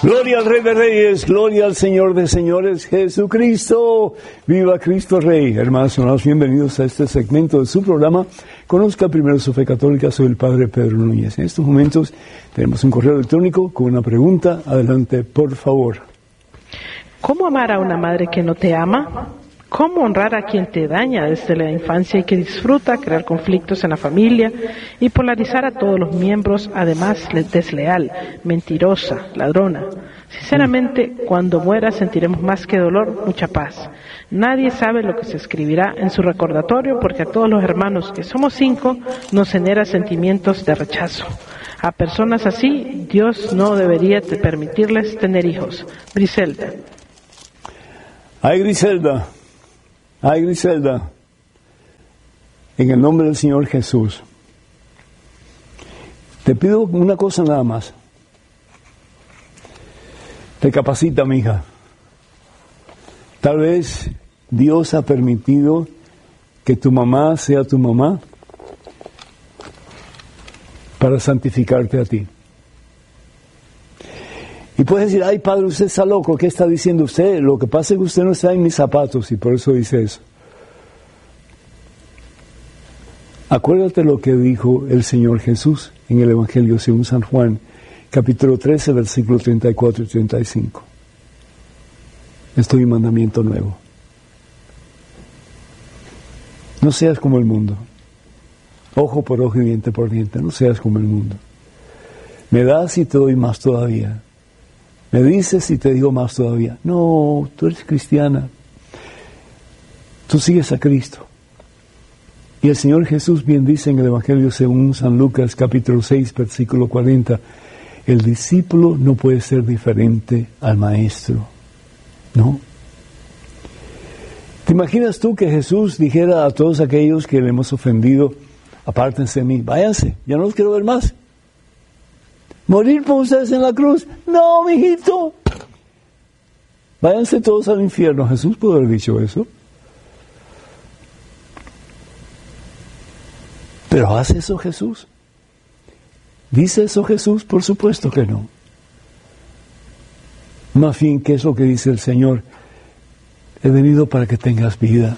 Gloria al Rey de Reyes, gloria al Señor de Señores, Jesucristo. Viva Cristo Rey. Hermanos y hermanos, bienvenidos a este segmento de su programa. Conozca primero su fe católica. Soy el Padre Pedro Núñez. En estos momentos tenemos un correo electrónico con una pregunta. Adelante, por favor. ¿Cómo amar a una madre que no te ama? ¿Cómo honrar a quien te daña desde la infancia y que disfruta crear conflictos en la familia y polarizar a todos los miembros, además desleal, mentirosa, ladrona? Sinceramente, cuando muera sentiremos más que dolor, mucha paz. Nadie sabe lo que se escribirá en su recordatorio porque a todos los hermanos, que somos 5, nos genera sentimientos de rechazo. A personas así, Dios no debería permitirles tener hijos. Griselda. Ay, Griselda. Ay, Griselda, en el nombre del Señor Jesús, te pido una cosa nada más. Recapacita, mija. Tal vez Dios ha permitido que tu mamá sea tu mamá para santificarte a ti. Y puedes decir, ay, padre, usted está loco, ¿qué está diciendo usted? Lo que pasa es que usted no está en mis zapatos y por eso dice eso. Acuérdate lo que dijo el Señor Jesús en el Evangelio según San Juan, capítulo 13, versículos 34 y 35. Esto es un mandamiento nuevo. No seas como el mundo. Ojo por ojo y diente por diente. No seas como el mundo. Me das y te doy más todavía. Me dices y te digo más todavía. No, tú eres cristiana. Tú sigues a Cristo. Y el Señor Jesús bien dice en el Evangelio según San Lucas, capítulo 6, versículo 40, el discípulo no puede ser diferente al maestro. ¿No? ¿Te imaginas tú que Jesús dijera a todos aquellos que le hemos ofendido, apártense de mí, váyanse, ya no los quiero ver más? ¿Morir por ustedes en la cruz? No, mijito. Váyanse todos al infierno. Jesús pudo haber dicho eso. ¿Pero hace eso Jesús? ¿Dice eso Jesús? Por supuesto que no. Más bien, ¿qué es lo que dice el Señor? He venido para que tengas vida.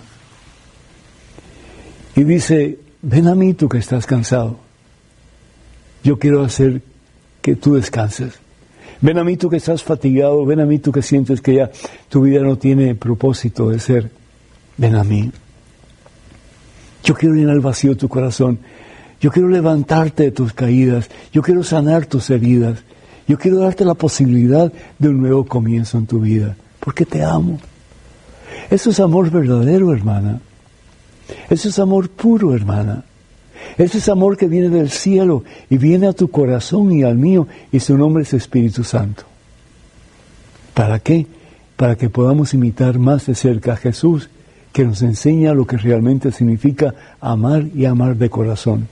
Y dice, ven a mí tú que estás cansado. Yo quiero hacer que tú descanses. Ven a mí tú que estás fatigado, ven a mí tú que sientes que ya tu vida no tiene propósito de ser. Ven a mí. Yo quiero llenar el vacío de tu corazón. Yo quiero levantarte de tus caídas. Yo quiero sanar tus heridas. Yo quiero darte la posibilidad de un nuevo comienzo en tu vida. Porque te amo. Eso es amor verdadero, hermana. Eso es amor puro, hermana. Ese es amor que viene del cielo y viene a tu corazón y al mío, y su nombre es Espíritu Santo. ¿Para qué? Para que podamos imitar más de cerca a Jesús, que nos enseña lo que realmente significa amar y amar de corazón.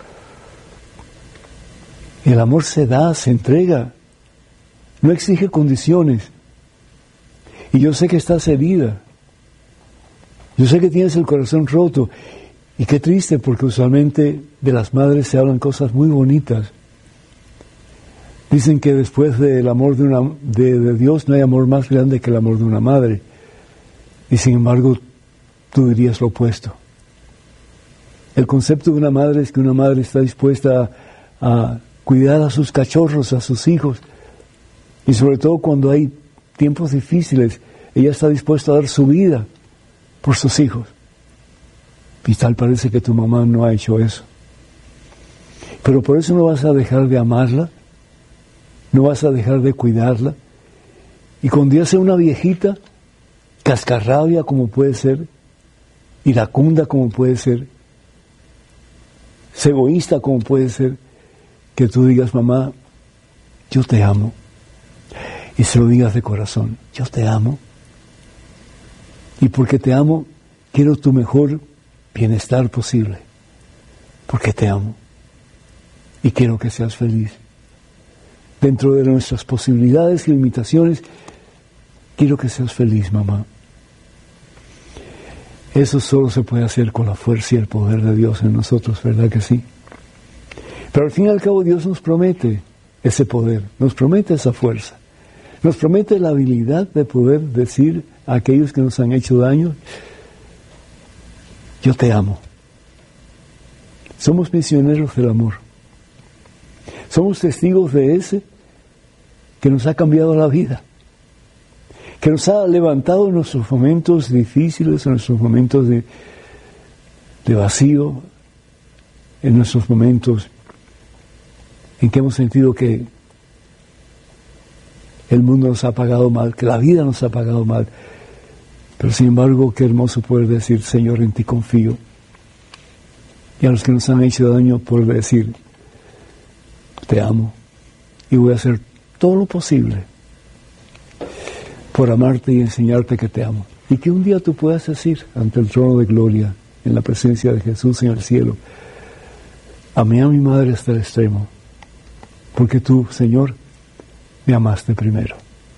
El amor se da, se entrega, no exige condiciones. Y yo sé que estás herida, yo sé que tienes el corazón roto. Y qué triste, porque usualmente de las madres se hablan cosas muy bonitas. Dicen que después del amor de Dios no hay amor más grande que el amor de una madre. Y sin embargo, tú dirías lo opuesto. El concepto de una madre es que una madre está dispuesta a cuidar a sus cachorros, a sus hijos. Y sobre todo cuando hay tiempos difíciles, ella está dispuesta a dar su vida por sus hijos. Y tal parece que tu mamá no ha hecho eso. Pero por eso no vas a dejar de amarla, no vas a dejar de cuidarla. Y cuando ya sea una viejita, cascarrabia como puede ser, iracunda como puede ser, egoísta como puede ser, que tú digas, mamá, yo te amo. Y se lo digas de corazón, yo te amo. Y porque te amo, quiero tu mejor bienestar posible, porque te amo y quiero que seas feliz. Dentro de nuestras posibilidades y limitaciones, quiero que seas feliz, mamá. Eso solo se puede hacer con la fuerza y el poder de Dios en nosotros, ¿verdad que sí? Pero al fin y al cabo Dios nos promete ese poder, nos promete esa fuerza. Nos promete la habilidad de poder decir a aquellos que nos han hecho daño, yo te amo. Somos misioneros del amor. Somos testigos de ese que nos ha cambiado la vida, que nos ha levantado en nuestros momentos difíciles, en nuestros momentos de vacío, en nuestros momentos en que hemos sentido que el mundo nos ha pagado mal, que la vida nos ha pagado mal. Pero sin embargo, qué hermoso poder decir, Señor, en ti confío. Y a los que nos han hecho daño, poder decir, te amo y voy a hacer todo lo posible por amarte y enseñarte que te amo. Y que un día tú puedas decir ante el trono de gloria, en la presencia de Jesús en el cielo, amé a mi madre hasta el extremo, porque tú, Señor, me amaste primero.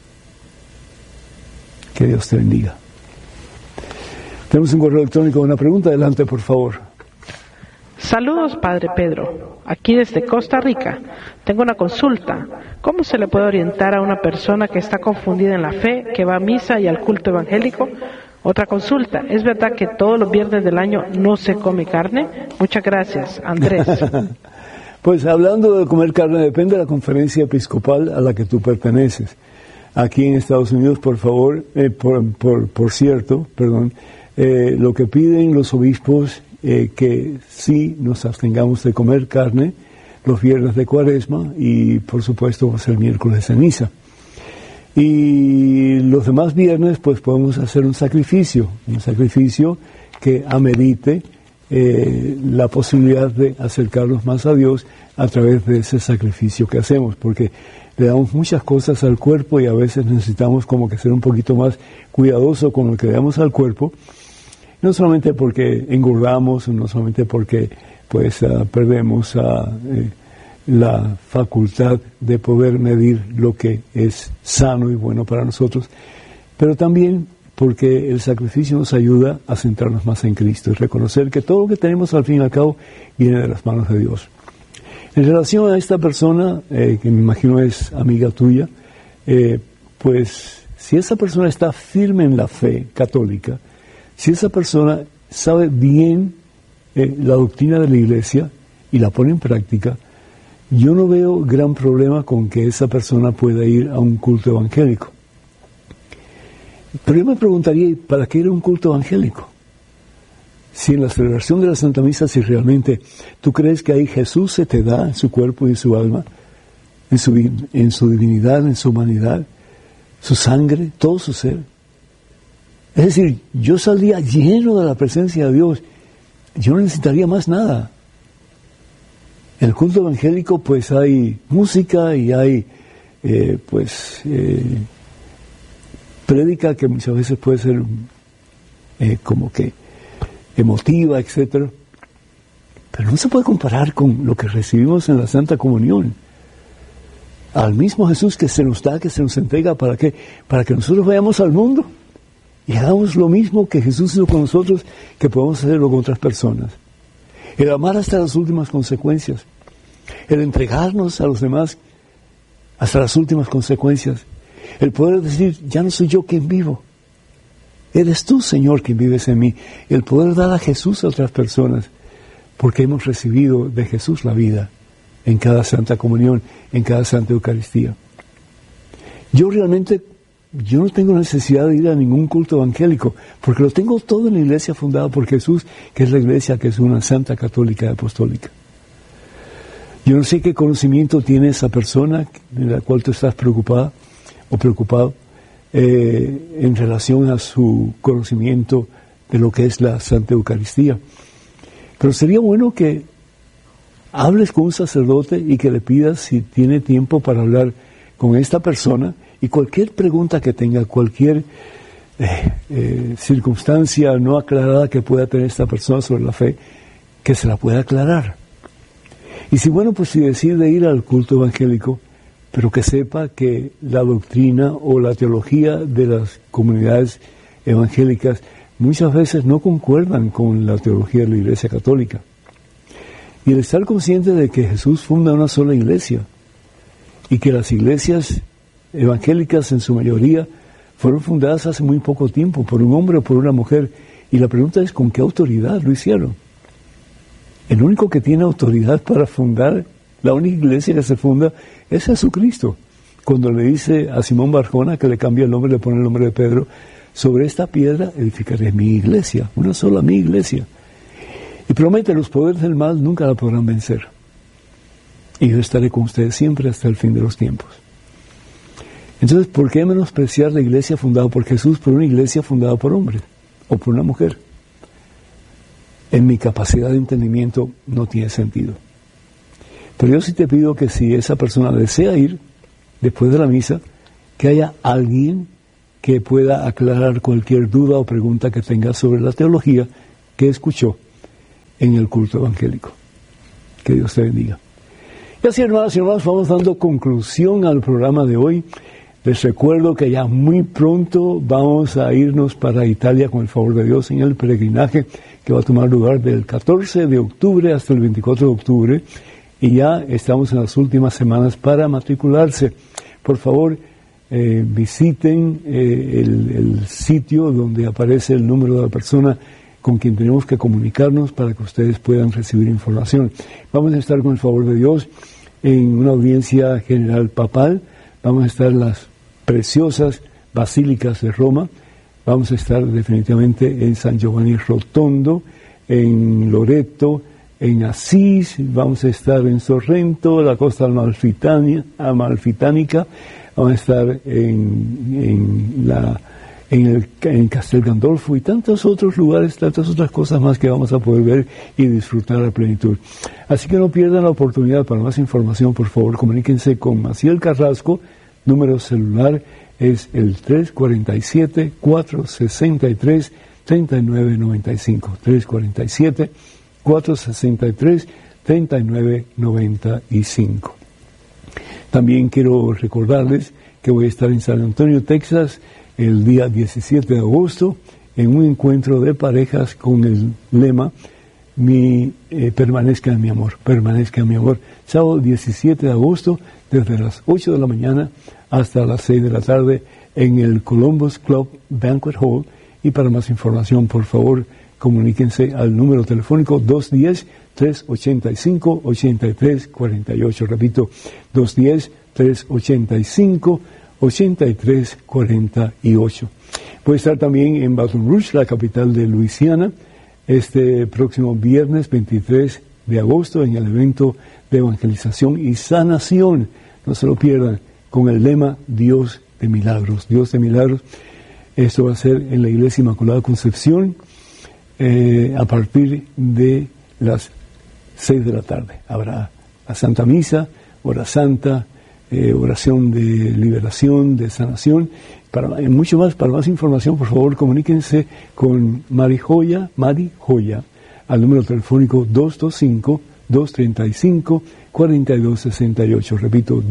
Que Dios te bendiga. Tenemos un correo electrónico, una pregunta, adelante por favor. Saludos, Padre Pedro. Aquí desde Costa Rica. Tengo una consulta. ¿Cómo se le puede orientar a una persona que está confundida en la fe, que va a misa y al culto evangélico? Otra consulta. ¿Es verdad que todos los viernes del año no se come carne? Muchas gracias, Andrés. Pues hablando de comer carne, depende de la conferencia episcopal a la que tú perteneces. Aquí en Estados Unidos, por favor, por cierto, lo que piden los obispos, que sí nos abstengamos de comer carne los viernes de Cuaresma y, por supuesto, va a ser miércoles de ceniza. Y los demás viernes, pues podemos hacer un sacrificio que amerite la posibilidad de acercarnos más a Dios a través de ese sacrificio que hacemos, porque le damos muchas cosas al cuerpo y a veces necesitamos como que ser un poquito más cuidadoso con lo que le damos al cuerpo, no solamente porque engordamos, no solamente porque pues perdemos la facultad de poder medir lo que es sano y bueno para nosotros, pero también porque el sacrificio nos ayuda a centrarnos más en Cristo y reconocer que todo lo que tenemos al fin y al cabo viene de las manos de Dios. En relación a esta persona, que me imagino es amiga tuya, pues si esa persona está firme en la fe católica, si esa persona sabe bien la doctrina de la Iglesia y la pone en práctica, yo no veo gran problema con que esa persona pueda ir a un culto evangélico. Pero yo me preguntaría, ¿para qué ir a un culto evangélico? Si en la celebración de la Santa Misa, si realmente tú crees que ahí Jesús se te da en su cuerpo y en su alma, en su divinidad, en su humanidad, su sangre, todo su ser. Es decir, yo saldría lleno de la presencia de Dios. Yo no necesitaría más nada. En el culto evangélico pues hay música y hay prédica que muchas veces puede ser como que emotiva, etcétera, pero no se puede comparar con lo que recibimos en la Santa Comunión. Al mismo Jesús que se nos da, que se nos entrega, ¿para qué? Para que nosotros vayamos al mundo y hagamos lo mismo que Jesús hizo con nosotros, que podemos hacerlo con otras personas. El amar hasta las últimas consecuencias, el entregarnos a los demás hasta las últimas consecuencias, el poder decir, ya no soy yo quien vivo, eres tú, Señor, quien vives en mí, el poder dar a Jesús a otras personas, porque hemos recibido de Jesús la vida en cada Santa Comunión, en cada Santa Eucaristía. Yo no tengo necesidad de ir a ningún culto evangélico, porque lo tengo todo en la iglesia fundada por Jesús, que es la iglesia que es una santa católica y apostólica. Yo no sé qué conocimiento tiene esa persona de la cual tú estás preocupada o preocupado en relación a su conocimiento de lo que es la Santa Eucaristía. Pero sería bueno que hables con un sacerdote y que le pidas si tiene tiempo para hablar con esta persona, y cualquier pregunta que tenga, cualquier circunstancia no aclarada que pueda tener esta persona sobre la fe, que se la pueda aclarar. Y si decide ir al culto evangélico, pero que sepa que la doctrina o la teología de las comunidades evangélicas muchas veces no concuerdan con la teología de la Iglesia Católica. Y el estar consciente de que Jesús funda una sola iglesia, y que las iglesias evangélicas en su mayoría, fueron fundadas hace muy poco tiempo por un hombre o por una mujer. Y la pregunta es, ¿con qué autoridad lo hicieron? El único que tiene autoridad para fundar, la única iglesia que se funda, es Jesucristo. Cuando le dice a Simón Barjona que le cambia el nombre, le pone el nombre de Pedro, sobre esta piedra edificaré mi iglesia, una sola mi iglesia. Y promete, los poderes del mal nunca la podrán vencer. Y yo estaré con ustedes siempre hasta el fin de los tiempos. Entonces, ¿por qué menospreciar la iglesia fundada por Jesús por una iglesia fundada por hombres o por una mujer? En mi capacidad de entendimiento no tiene sentido. Pero yo sí te pido que si esa persona desea ir después de la misa, que haya alguien que pueda aclarar cualquier duda o pregunta que tenga sobre la teología que escuchó en el culto evangélico. Que Dios te bendiga. Y así, hermanas y hermanos, vamos dando conclusión al programa de hoy. Les recuerdo que ya muy pronto vamos a irnos para Italia con el favor de Dios en el peregrinaje que va a tomar lugar del 14 de octubre hasta el 24 de octubre y ya estamos en las últimas semanas para matricularse. Por favor, visiten el sitio donde aparece el número de la persona con quien tenemos que comunicarnos para que ustedes puedan recibir información. Vamos a estar con el favor de Dios en una audiencia general papal. Vamos a estar en las preciosas basílicas de Roma. Vamos a estar definitivamente en San Giovanni Rotondo, en Loreto, en Asís. Vamos a estar en Sorrento, la costa amalfitánica. Vamos a estar en Castel Gandolfo y tantos otros lugares, tantas otras cosas más que vamos a poder ver y disfrutar a plenitud. Así que no pierdan la oportunidad. Para más información, por favor, comuníquense con Maciel Carrasco. Número celular es el 347-463-3995. 347-463-3995. También quiero recordarles que voy a estar en San Antonio, Texas, el día 17 de agosto, en un encuentro de parejas con el lema permanezca en mi amor, permanezca en mi amor. Sábado 17 de agosto, desde las 8 de la mañana hasta las 6 de la tarde, en el Columbus Club Banquet Hall. Y para más información, por favor, comuníquense al número telefónico 210-385-8348. Repito, 210-385-8348. Voy a estar también en Baton Rouge, la capital de Luisiana, este próximo viernes 23 de agosto en el evento de evangelización y sanación. No se lo pierdan, con el lema Dios de milagros, Dios de milagros. Esto va a ser en la Iglesia Inmaculada Concepción a partir de las 6 de la tarde. Habrá la Santa Misa, hora santa, oración de liberación, de sanación. Mucho más, para más información, por favor, comuníquense con Mari Joya, al número telefónico 225-235-4268. Repito,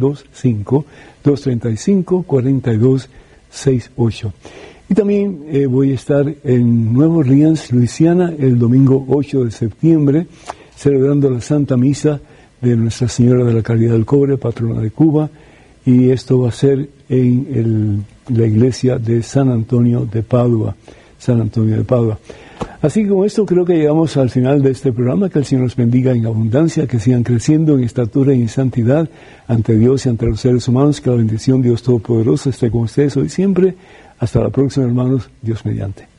225-235-4268. Y también voy a estar en Nueva Orleans, Luisiana, el domingo 8 de septiembre, celebrando la Santa Misa de Nuestra Señora de la Caridad del Cobre, patrona de Cuba, y esto va a ser en la iglesia de San Antonio de Padua. Así que con esto creo que llegamos al final de este programa. Que el Señor los bendiga en abundancia, que sigan creciendo en estatura y en santidad ante Dios y ante los seres humanos. Que la bendición de Dios Todopoderoso esté con ustedes hoy y siempre. Hasta la próxima, hermanos, Dios mediante.